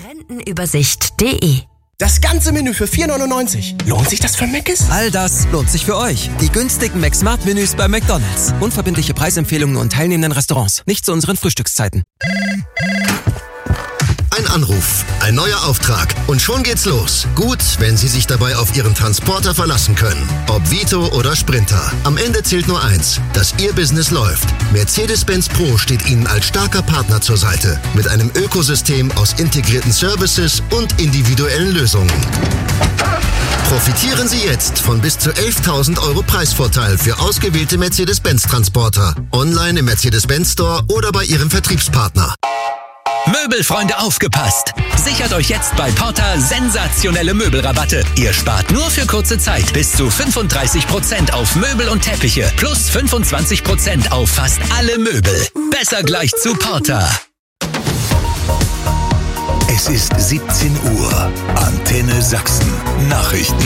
Rentenübersicht.de. Das ganze Menü für 4,99 €. Lohnt sich das für Mc's? All das lohnt sich für euch. Die günstigen McSmart-Menüs bei McDonald's. Unverbindliche Preisempfehlungen und teilnehmenden Restaurants. Nicht zu unseren Frühstückszeiten. Ein Anruf, ein neuer Auftrag und schon geht's los. Gut, wenn Sie sich dabei auf Ihren Transporter verlassen können. Ob Vito oder Sprinter. Am Ende zählt nur eins, dass Ihr Business läuft. Mercedes-Benz Pro steht Ihnen als starker Partner zur Seite. Mit einem Ökosystem aus integrierten Services und individuellen Lösungen. Profitieren Sie jetzt von bis zu 11.000 € Preisvorteil für ausgewählte Mercedes-Benz-Transporter. Online im Mercedes-Benz Store oder bei Ihrem Vertriebspartner. Möbelfreunde, aufgepasst! Sichert euch jetzt bei Porta sensationelle Möbelrabatte. Ihr spart nur für kurze Zeit bis zu 35% auf Möbel und Teppiche plus 25% auf fast alle Möbel. Besser gleich zu Porta. Es ist 17 Uhr. Antenne Sachsen. Nachrichten.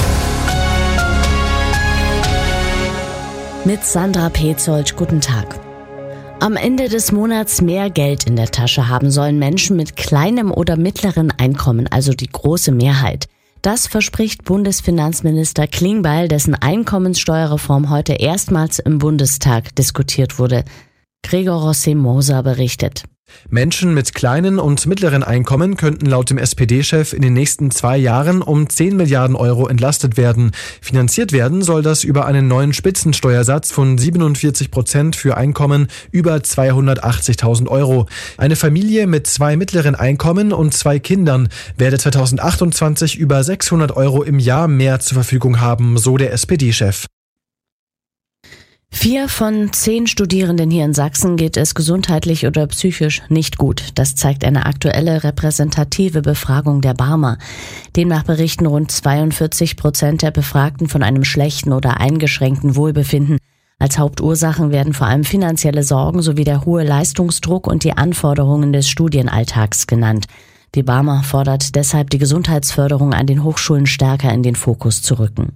Mit Sandra Petzold, guten Tag. Am Ende des Monats mehr Geld in der Tasche haben sollen Menschen mit kleinem oder mittleren Einkommen, also die große Mehrheit. Das verspricht Bundesfinanzminister Klingbeil, dessen Einkommenssteuerreform heute erstmals im Bundestag diskutiert wurde. Gregor Rosset-Moser berichtet. Menschen mit kleinen und mittleren Einkommen könnten laut dem SPD-Chef in den nächsten 2 Jahren um 10 Milliarden € entlastet werden. Finanziert werden soll das über einen neuen Spitzensteuersatz von 47% für Einkommen über 280.000 €. Eine Familie mit 2 mittleren Einkommen und 2 Kindern werde 2028 über 600 € im Jahr mehr zur Verfügung haben, so der SPD-Chef. 4 von 10 Studierenden hier in Sachsen geht es gesundheitlich oder psychisch nicht gut. Das zeigt eine aktuelle repräsentative Befragung der Barmer. Demnach berichten rund 42% der Befragten von einem schlechten oder eingeschränkten Wohlbefinden. Als Hauptursachen werden vor allem finanzielle Sorgen sowie der hohe Leistungsdruck und die Anforderungen des Studienalltags genannt. Die Barmer fordert deshalb, die Gesundheitsförderung an den Hochschulen stärker in den Fokus zu rücken.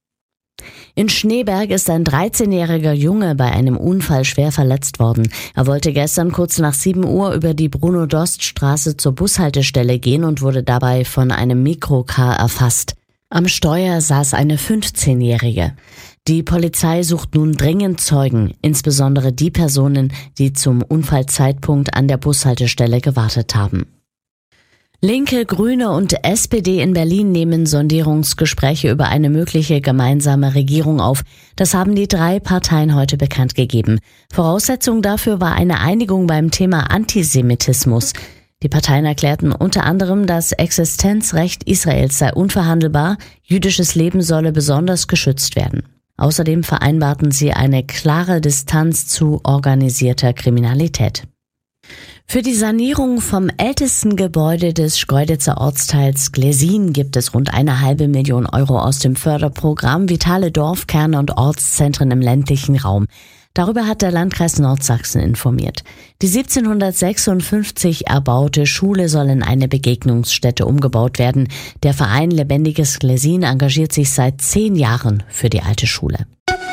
In Schneeberg ist ein 13-jähriger Junge bei einem Unfall schwer verletzt worden. Er wollte gestern kurz nach 7 Uhr über die Bruno-Dost-Straße zur Bushaltestelle gehen und wurde dabei von einem Mikrocar erfasst. Am Steuer saß eine 15-Jährige. Die Polizei sucht nun dringend Zeugen, insbesondere die Personen, die zum Unfallzeitpunkt an der Bushaltestelle gewartet haben. Linke, Grüne und SPD in Berlin nehmen Sondierungsgespräche über eine mögliche gemeinsame Regierung auf. Das haben die 3 Parteien heute bekannt gegeben. Voraussetzung dafür war eine Einigung beim Thema Antisemitismus. Die Parteien erklärten unter anderem, das Existenzrecht Israels sei unverhandelbar, jüdisches Leben solle besonders geschützt werden. Außerdem vereinbarten sie eine klare Distanz zu organisierter Kriminalität. Für die Sanierung vom ältesten Gebäude des Schkeuditzer Ortsteils Glesin gibt es rund 1,5 Million € aus dem Förderprogramm Vitale Dorfkerne und Ortszentren im ländlichen Raum. Darüber hat der Landkreis Nordsachsen informiert. Die 1756 erbaute Schule soll in eine Begegnungsstätte umgebaut werden. Der Verein Lebendiges Glesin engagiert sich seit 10 Jahren für die alte Schule.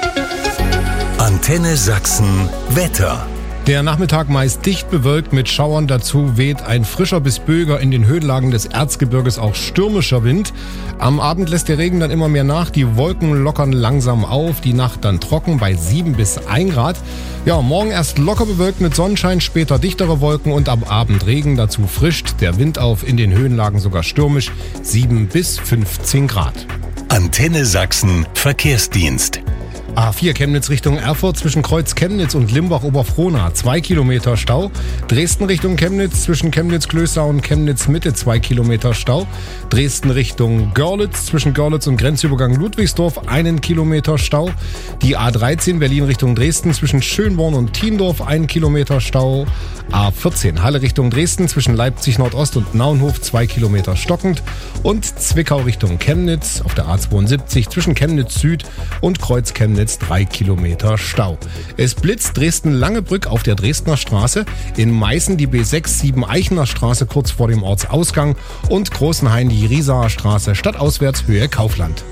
Antenne Sachsen Wetter. Der Nachmittag meist dicht bewölkt mit Schauern, dazu weht ein frischer bis böiger, in den Höhenlagen des Erzgebirges auch stürmischer Wind. Am Abend lässt der Regen dann immer mehr nach, die Wolken lockern langsam auf, die Nacht dann trocken bei 7 bis 1 Grad. Ja, morgen erst locker bewölkt mit Sonnenschein, später dichtere Wolken und am Abend Regen, dazu frischt der Wind auf, in den Höhenlagen sogar stürmisch, 7 bis 15 Grad. Antenne Sachsen Verkehrsdienst. A4 Chemnitz Richtung Erfurt zwischen Kreuz Chemnitz und Limbach-Oberfrohna 2 Kilometer Stau. Dresden Richtung Chemnitz zwischen Chemnitz-Klößau und Chemnitz-Mitte 2 Kilometer Stau. Dresden Richtung Görlitz zwischen Görlitz und Grenzübergang Ludwigsdorf 1 Kilometer Stau. Die A13 Berlin Richtung Dresden zwischen Schönborn und Thiendorf 1 Kilometer Stau. A14 Halle Richtung Dresden zwischen Leipzig Nordost und Naunhof 2 Kilometer stockend. Und Zwickau Richtung Chemnitz auf der A72 zwischen Chemnitz Süd und Kreuz Chemnitz 3 Kilometer Stau. Es blitzt Dresden-Langebrück auf der Dresdner Straße, in Meißen die B6-7 Eichener Straße kurz vor dem Ortsausgang und Großenhain die Riesaer Straße stadtauswärts Höhe Kaufland.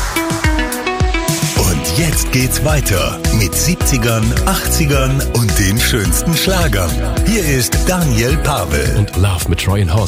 Und jetzt geht's weiter mit 70ern, 80ern und den schönsten Schlagern. Hier ist Daniel Pavel und Love mit Troy House.